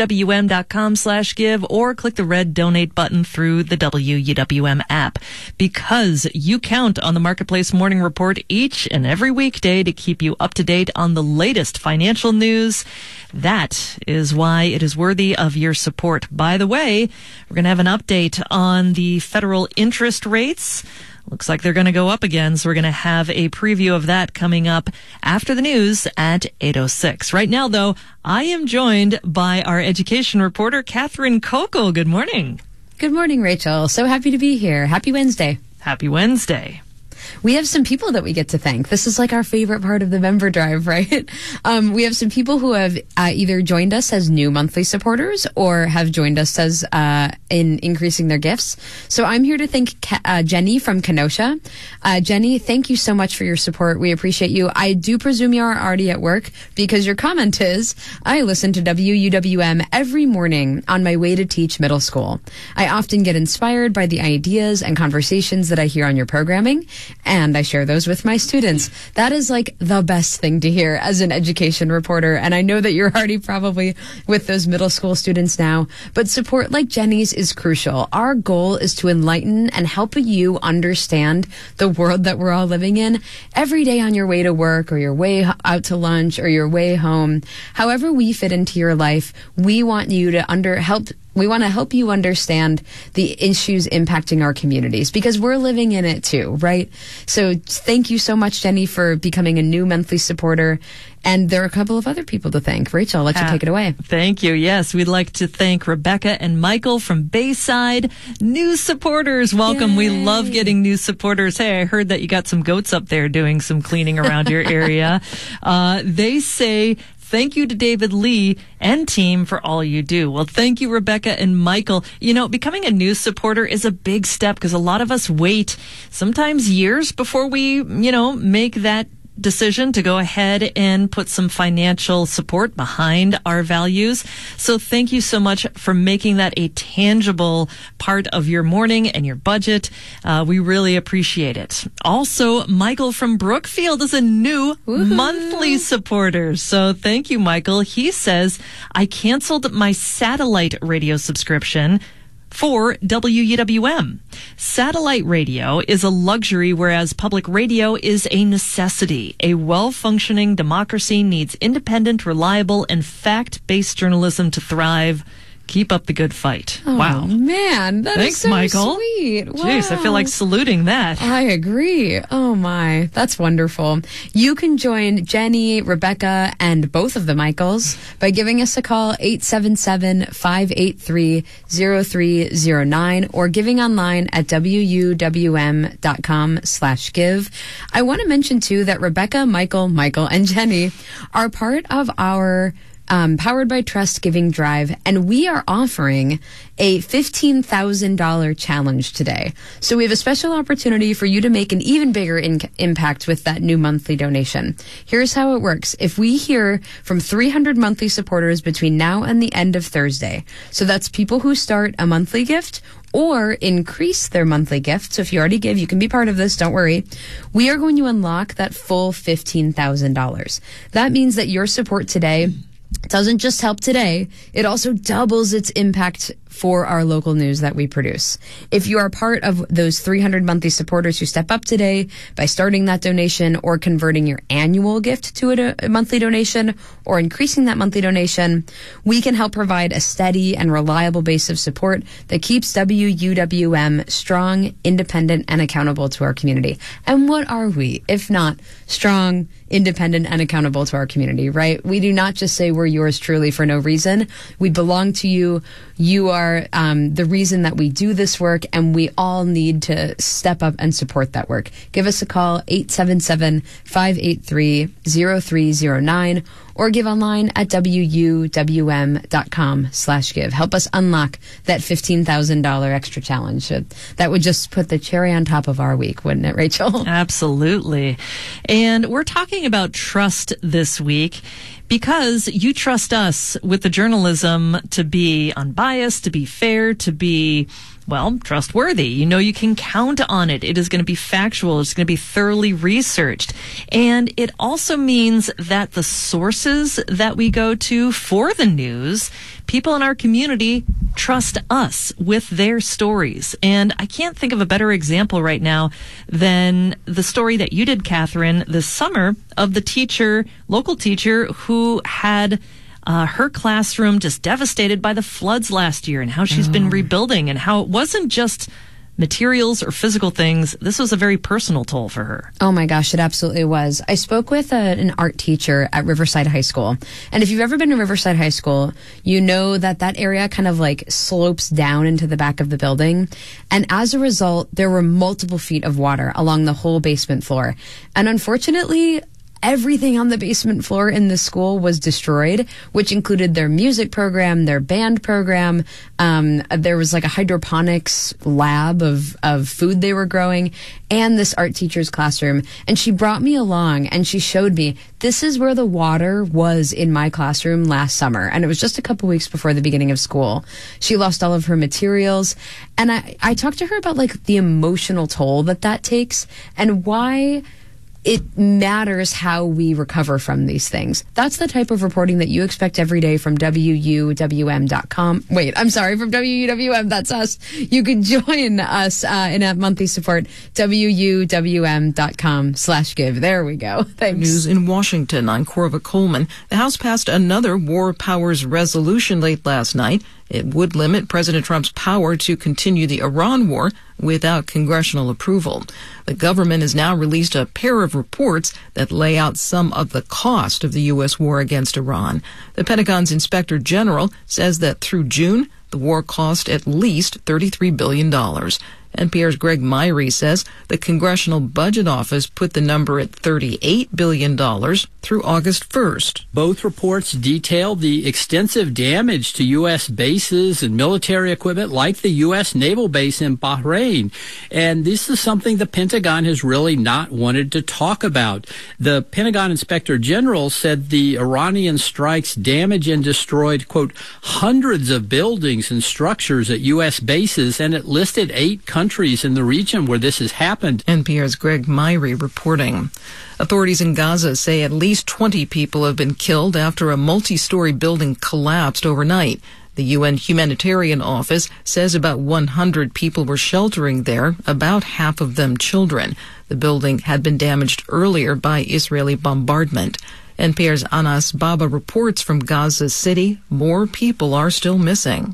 WUWM.com/give or click the red donate button through the WUWM app. Because you count on the Marketplace Morning Report each and every weekday to keep you up to date on the latest financial news. That is why it is worthy of your support. By the way, we're going to have an update on the federal interest rates. Looks like they're going to go up again, so we're going to have a preview of that coming up after the news at 8:06. Right now, though, I am joined by our education reporter, Catherine Kokel. Good morning.
Good morning, Rachel. So happy to be here. Happy Wednesday.
Happy Wednesday.
We have some people that we get to thank. This is like our favorite part of the member drive, right? We have some people who have either joined us as new monthly supporters or have joined us as in increasing their gifts. So I'm here to thank Jenny from Kenosha. Jenny, thank you so much for your support. We appreciate you. I do presume you are already at work because your comment is, I listen to WUWM every morning on my way to teach middle school. I often get inspired by the ideas and conversations that I hear on your programming, and I share those with my students. That is like the best thing to hear as an education reporter. And I know that you're already probably with those middle school students now, but support like Jenny's is crucial. Our goal is to enlighten and help you understand the world that we're all living in every day on your way to work or your way out to lunch or your way home. However we fit into your life, we want you to we want to help you understand the issues impacting our communities because we're living in it too, right? So thank you so much, Jenny, for becoming a new monthly supporter. And there are a couple of other people to thank. Rachel, I'll let you take it away.
Thank you. Yes, we'd like to thank Rebecca and Michael from Bayside. New supporters, welcome. Yay. We love getting new supporters. Hey, I heard that you got some goats up there doing some cleaning around your area. They say, Thank you to David Lee and team for all you do. Well, thank you, Rebecca and Michael. You know, becoming a news supporter is a big step because a lot of us wait sometimes years before we, make that decision to go ahead and put some financial support behind our values. So thank you so much for making that a tangible part of your morning and your budget. We really appreciate it. Also, Michael from Brookfield is a new monthly supporter. So thank you, Michael. He says, I canceled my satellite radio subscription for WUWM. Satellite radio is a luxury, whereas public radio is a necessity. A well-functioning democracy needs independent, reliable, and fact-based journalism to thrive. Keep up the good fight.
Oh,
wow.
Man,
Thanks,
is so
Michael.
Sweet. Wow.
Jeez, I feel like saluting that.
I agree. Oh, my. That's wonderful. You can join Jenny, Rebecca, and both of the Michaels by giving us a call, 877-583-0309, or giving online at wuwm.com/give. I want to mention, too, that Rebecca, Michael, and Jenny are part of our Powered by Trust Giving Drive, and we are offering a $15,000 challenge today. So we have a special opportunity for you to make an even bigger impact with that new monthly donation. Here's how it works. If we hear from 300 monthly supporters between now and the end of Thursday, so that's people who start a monthly gift or increase their monthly gift. So if you already give, you can be part of this. Don't worry. We are going to unlock that full $15,000. That means that your support today doesn't just help today, it also doubles its impact for our local news that we produce. If you are part of those 300 monthly supporters who step up today by starting that donation or converting your annual gift to a monthly donation or increasing that monthly donation, we can help provide a steady and reliable base of support that keeps WUWM strong, independent, and accountable to our community. And what are we, if not strong, independent, and accountable to our community, right? We do not just say we're yours truly for no reason. We belong to you. You are the reason that we do this work, and we all need to step up and support that work. Give us a call, 877-583-0309, or give online at wuwm.com/give. Help us unlock that $15,000 extra challenge. That would just put the cherry on top of our week, wouldn't it, Rachel?
Absolutely. And we're talking about trust this week because you trust us with the journalism to be unbiased, to be fair, to be, trustworthy. You know you can count on it. It is going to be factual. It's going to be thoroughly researched. And it also means that the sources that we go to for the news, people in our community trust us with their stories. And I can't think of a better example right now than the story that you did, Catherine, this summer of the local teacher who had her classroom just devastated by the floods last year, and how she's been rebuilding, and how it wasn't just materials or physical things. This was a very personal toll for her.
Oh my gosh, it absolutely was. I spoke with an art teacher at Riverside High School. And if you've ever been to Riverside High School, you know that area kind of slopes down into the back of the building. And as a result, there were multiple feet of water along the whole basement floor. And unfortunately, everything on the basement floor in the school was destroyed, which included their music program, their band program. There was a hydroponics lab of food they were growing, and this art teacher's classroom. And she brought me along and she showed me, this is where the water was in my classroom last summer. And it was just a couple weeks before the beginning of school. She lost all of her materials. And I talked to her about the emotional toll that takes and why it matters how we recover from these things. That's the type of reporting that you expect every day from WUWM.com. Wait, I'm sorry, from WUWM, that's us. You can join us in a monthly support, WUWM.com/give. There we go. Thanks.
News in Washington, I'm Corva Coleman. The House passed another War Powers resolution late last night. It would limit President Trump's power to continue the Iran war without congressional approval. The government has now released a pair of reports that lay out some of the cost of the U.S. war against Iran. The Pentagon's Inspector General says that through June, the war cost at least $33 billion. NPR's Greg Myrie says the Congressional Budget Office put the number at $38 billion, through August 1st.
Both reports detail the extensive damage to U.S. bases and military equipment like the U.S. naval base in Bahrain. And this is something the Pentagon has really not wanted to talk about. The Pentagon Inspector General said the Iranian strikes damaged and destroyed, quote, hundreds of buildings and structures at U.S. bases, and it listed 8 countries in the region where this has happened.
NPR's Greg Myrie reporting. Authorities in Gaza say at least 20 people have been killed after a multi-story building collapsed overnight. The UN Humanitarian Office says about 100 people were sheltering there, about half of them children. The building had been damaged earlier by Israeli bombardment. NPR's Anas Baba reports from Gaza City. More people are still missing.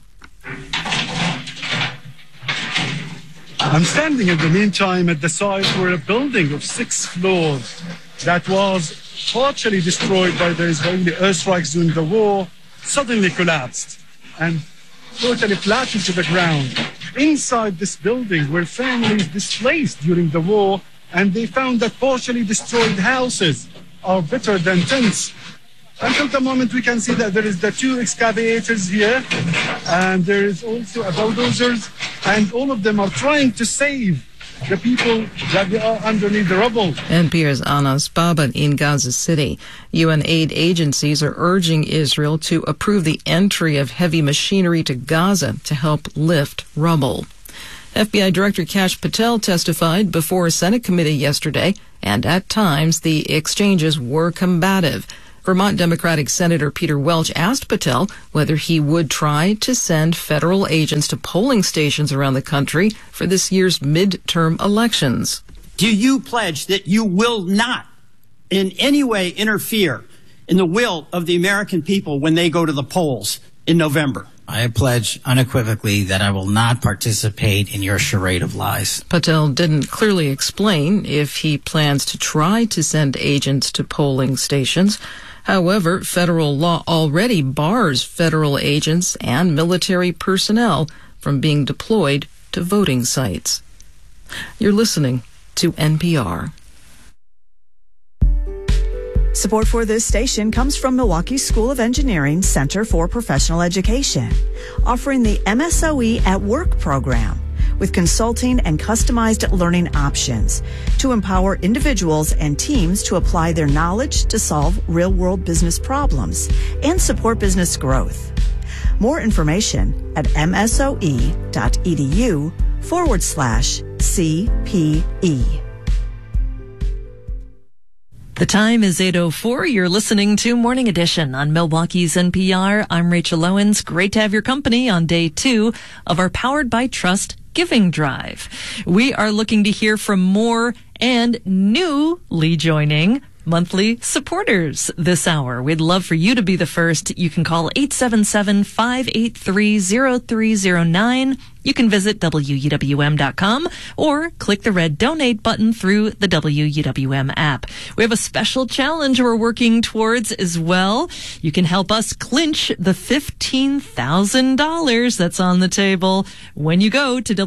I'm standing in the meantime at the site where a building of 6 floors that was partially destroyed by the Israeli airstrikes during the war suddenly collapsed and totally flattened to the ground. Inside this building were families displaced during the war, and they found that partially destroyed houses are better than tents. Until the moment we can see that there is the 2 excavators here, and there is also a bulldozers, and all of them are trying to save the people that they are underneath the rubble.
NPR's Anas Baba in Gaza City. UN aid agencies are urging Israel to approve the entry of heavy machinery to Gaza to help lift rubble. FBI Director Kash Patel testified before a Senate committee yesterday, and at times the exchanges were combative. Vermont Democratic Senator Peter Welch asked Patel whether he would try to send federal agents to polling stations around the country for this year's midterm elections.
Do you pledge that you will not in any way interfere in the will of the American people when they go to the polls in November?
I pledge unequivocally that I will not participate in your charade of lies.
Patel didn't clearly explain if he plans to try to send agents to polling stations. However, federal law already bars federal agents and military personnel from being deployed to voting sites. You're listening to NPR.
Support for this station comes from Milwaukee School of Engineering Center for Professional Education, offering the MSOE at Work program with consulting and customized learning options to empower individuals and teams to apply their knowledge to solve real-world business problems and support business growth. More information at msoe.edu/CPE.
The time is 8:04. You're listening to Morning Edition on Milwaukee's NPR. I'm Rachel Owens. Great to have your company on day 2 of our Powered by Trust Giving Drive. We are looking to hear from more and newly joining monthly supporters this hour. We'd love for you to be the first. You can call 877-583-0309. You can visit WUWM.com or click the red donate button through the WUWM app. We have a special challenge we're working towards as well. You can help us clinch the $15,000 that's on the table when you go to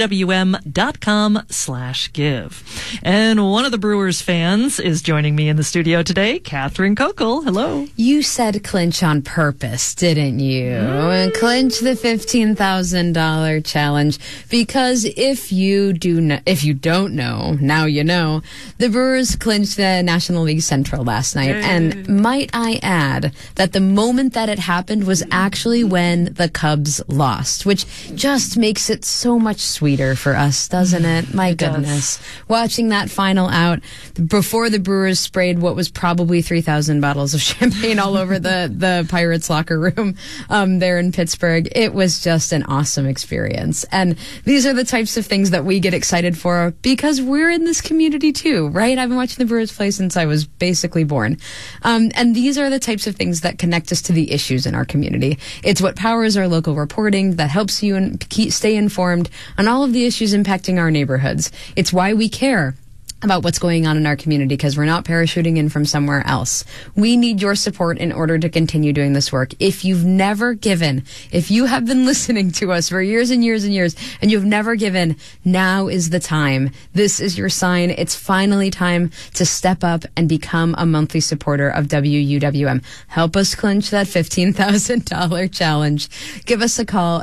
WUWM.com/give. And one of the Brewers fans is joining me in the studio today, Catherine Kokel. Hello.
You said clinch on purpose, didn't you? Clinch the $15,000 challenge, because if you don't know, now you know. The Brewers clinched the National League Central last night, and might I add that the moment that it happened was actually when the Cubs lost, which just makes it so much sweeter for us, doesn't it? My goodness. Watching that final out before the Brewers sprayed what was probably 3,000 bottles of champagne all over the Pirates locker room there in Pittsburgh, it was just an awesome experience. And these are the types of things that we get excited for because we're in this community too, right? I've been watching the Brewers play since I was basically born. And these are the types of things that connect us to the issues in our community. It's what powers our local reporting, that helps you stay informed on all of the issues impacting our neighborhoods. It's why we care. about what's going on in our community because we're not parachuting in from somewhere else. We need your support in order to continue doing this work. If you've never given, if you have been listening to us for years and years and years and you've never given, now is the time. This is your sign. It's finally time to step up and become a monthly supporter of WUWM. Help us clinch that $15,000 challenge. Give us a call,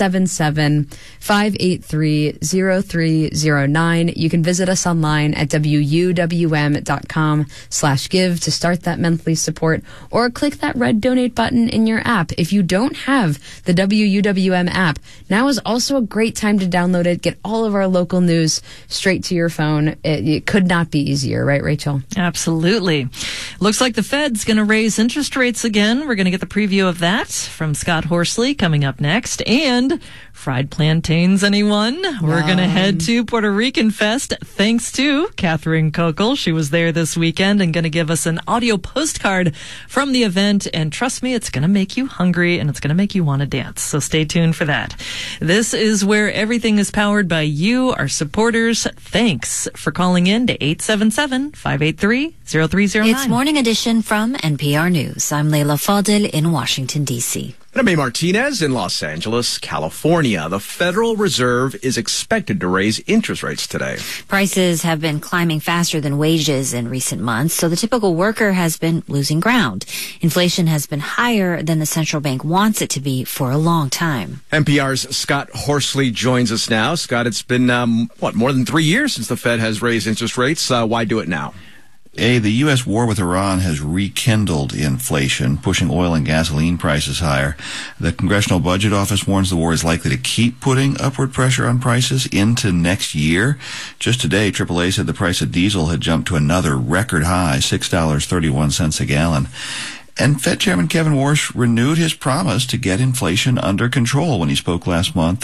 877-583-0309. You can visit us online at WUWM.com/give to start that monthly support, or click that red donate button in your app. If you don't have the WUWM app, now is also a great time to download it. Get all of our local news straight to your phone. It could not be easier, right, Rachel?
Absolutely. Looks like the Fed's going to raise interest rates again. We're going to get the preview of that from Scott Horsley coming up next. And fried plantains, anyone? We're going to head to Puerto Rican Fest thanks to Catherine Kokel. She was there this weekend and going to give us an audio postcard from the event. And trust me, it's going to make you hungry and it's going to make you want to dance. So stay tuned for that. This is where everything is powered by you, our supporters. Thanks for calling in to 877-583-0309.
It's Morning Edition from NPR News. I'm Leila Fadel in Washington, D.C.
And I'm May Martinez in Los Angeles, California. The Federal Reserve is expected to raise interest rates today.
Prices have been climbing faster than wages in recent months, so the typical worker has been losing ground. Inflation has been higher than the central bank wants it to be for a long time.
NPR's Scott Horsley joins us now. Scott, it's been, more than 3 years since the Fed has raised interest rates. Why do it now?
The U.S. war with Iran has rekindled inflation, pushing oil and gasoline prices higher. The Congressional Budget Office warns the war is likely to keep putting upward pressure on prices into next year. Just today, AAA said the price of diesel had jumped to another record high, $6.31 a gallon. And Fed Chairman Kevin Warsh renewed his promise to get inflation under control when he spoke last month